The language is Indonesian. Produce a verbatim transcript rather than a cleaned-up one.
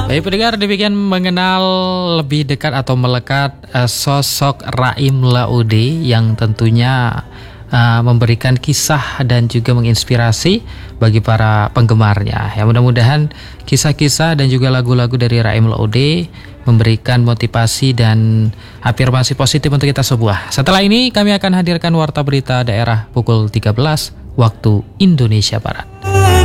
Baik pendengar, demikian mengenal lebih dekat atau melekat uh, sosok Raim Laude yang tentunya uh, memberikan kisah dan juga menginspirasi bagi para penggemarnya. Ya, mudah-mudahan kisah-kisah dan juga lagu-lagu dari Raim Laude memberikan motivasi dan afirmasi positif untuk kita semua. Setelah ini kami akan hadirkan Warta Berita Daerah pukul tiga belas waktu Indonesia Barat.